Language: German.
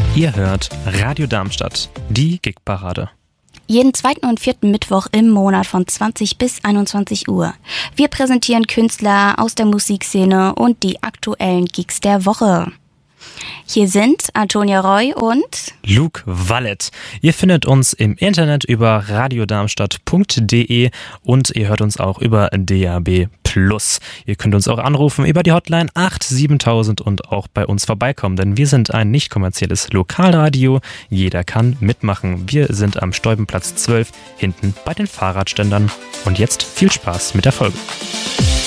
Ihr hört Radio Darmstadt, die Gigparade. Jeden zweiten und vierten Mittwoch im Monat von 20 bis 21 Uhr. Wir präsentieren Künstler aus der Musikszene und die aktuellen Gigs der Woche. Hier sind Antonia Roy und Luke Wallet. Ihr findet uns im Internet über radiodarmstadt.de und ihr hört uns auch über DAB+. Ihr könnt uns auch anrufen über die Hotline 87000 und auch bei uns vorbeikommen, denn wir sind ein nicht kommerzielles Lokalradio. Jeder kann mitmachen. Wir sind am Steubenplatz 12 hinten bei den Fahrradständern. Und jetzt viel Spaß mit der Folge.